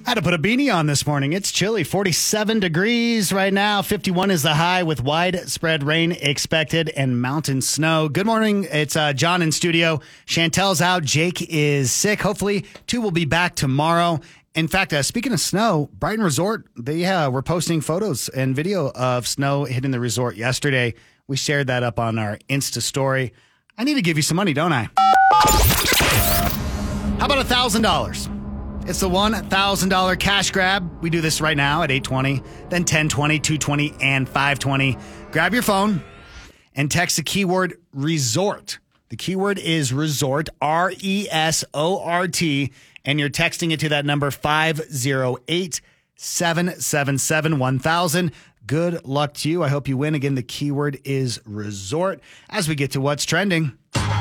Had to put a beanie on this morning. It's chilly, 47 degrees right now. 51 is the high with widespread rain expected and mountain snow. Good morning. It's John in studio. Chantel's out. Jake is sick. Hopefully, two will be back tomorrow. In fact, speaking of snow, Brighton Resort, they were posting photos and video of snow hitting the resort yesterday. We shared that up on our Insta story. I need to give you some money, don't I? How about $1,000? It's the $1,000 cash grab. We do this right now at 8:20, then 10:20, 2:20, and 5:20. Grab your phone and text the keyword resort. The keyword is resort, RESORT, and you're texting it to that number 508-777-1000. Good luck to you. I hope you win. Again, the keyword is resort as we get to what's trending.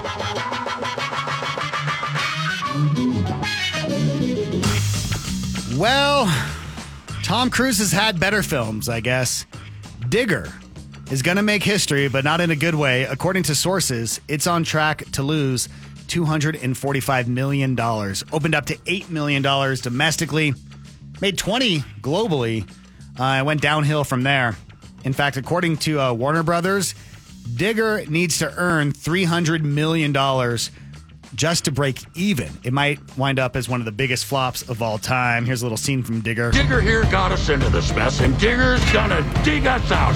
Well, Tom Cruise has had better films, I guess. Digger is going to make history, but not in a good way. According to sources, it's on track to lose $245 million. Opened up to $8 million domestically. Made 20 globally. It went downhill from there. In fact, according to Warner Brothers, Digger needs to earn $300 million just to break even. It might wind up as one of the biggest flops of all time. Here's a little scene from Digger. Digger here got us into this mess, and Digger's gonna dig us out.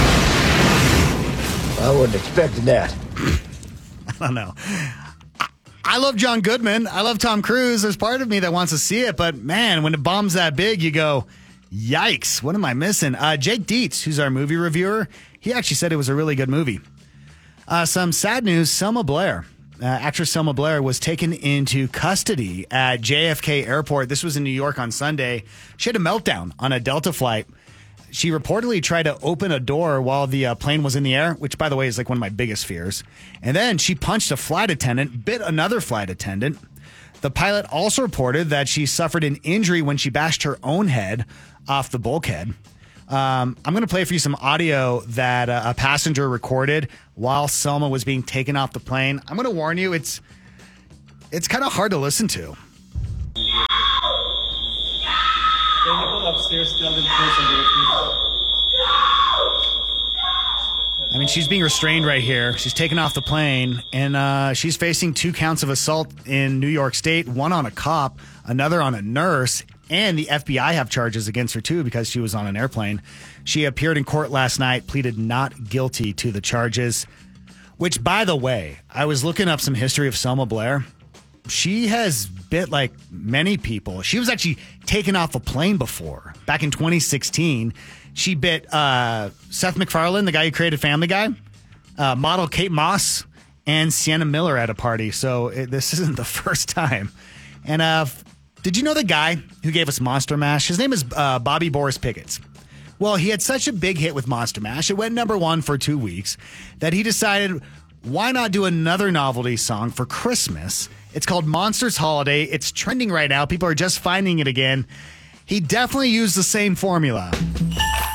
I wasn't expecting that. I don't know. I love John Goodman. I love Tom Cruise. There's part of me that wants to see it, but man, when it bombs that big, you go, yikes, what am I missing? Jake Dietz, who's our movie reviewer, he actually said it was a really good movie. Some sad news, Selma Blair. Actress Selma Blair was taken into custody at JFK Airport. This was in New York on Sunday. She had a meltdown on a Delta flight. She reportedly tried to open a door while the plane was in the air, which, by the way, is like one of my biggest fears. And then she punched a flight attendant, bit another flight attendant. The pilot also reported that she suffered an injury when she bashed her own head off the bulkhead. I'm going to play for you some audio that a passenger recorded while Selma was being taken off the plane. I'm going to warn you, it's kind of hard to listen to. I mean, she's being restrained right here. She's taken off the plane, and she's facing 2 counts of assault in New York State, one on a cop, another on a nurse, and the FBI have charges against her, too, because she was on an airplane. She appeared in court last night, pleaded not guilty to the charges, which, by the way, I was looking up some history of Selma Blair. She has bit like many people. She was actually taken off a plane before. Back in 2016, she bit Seth MacFarlane, the guy who created Family Guy, model Kate Moss, and Sienna Miller at a party. So this isn't the first time. And did you know the guy who gave us Monster Mash? His name is Bobby Boris Pickett. Well, he had such a big hit with Monster Mash, it went number 1 for 2 weeks, that he decided, why not do another novelty song for Christmas? It's called Monsters Holiday. It's trending right now. People are just finding it again. He definitely used the same formula.